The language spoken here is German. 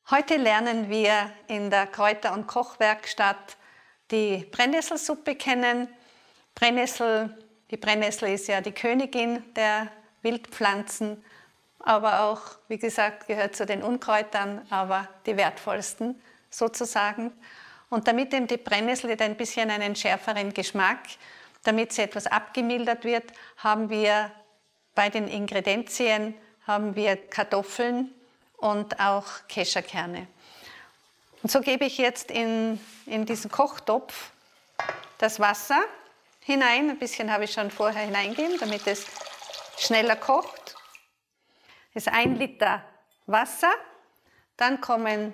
Heute lernen wir in der Kräuter- und Kochwerkstatt die Brennnesselsuppe kennen. Die Brennnessel ist ja die Königin der Wildpflanzen, aber auch, wie gesagt, gehört zu den Unkräutern, aber die wertvollsten sozusagen. Und damit eben die Brennnessel ein bisschen einen schärferen Geschmack, damit sie etwas abgemildert wird, haben wir bei den Ingredienzien Kartoffeln und auch Kescherkerne. Und so gebe ich jetzt in diesen Kochtopf das Wasser hinein. Ein bisschen habe ich schon vorher hineingegeben, damit es schneller kocht. Das ist 1 Liter Wasser. Dann kommen